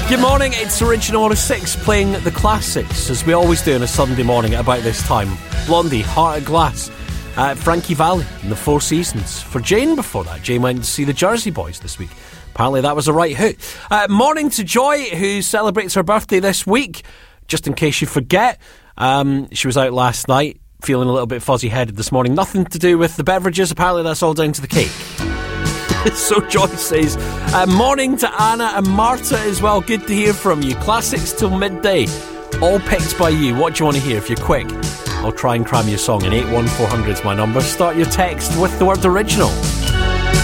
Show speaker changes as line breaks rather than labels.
Good morning, it's Original 106 playing the classics, as we always do on a Sunday morning at about this time. Blondie, Heart of Glass, Frankie Valli and the Four Seasons. For Jane before that, Jane went to see the Jersey Boys this week. Apparently that was a right hoot. Morning to Joy, who celebrates her birthday this week. Just in case you forget, she was out last night, feeling a little bit fuzzy-headed this morning. Nothing to do with the beverages, apparently that's all down to the cake. So Joy says, morning to Anna and Marta as well. Good to hear from you. Classics till midday, all picked by you. What do you want to hear? If you're quick, I'll try and cram your song in. 81400 is my number. Start your text with the word original.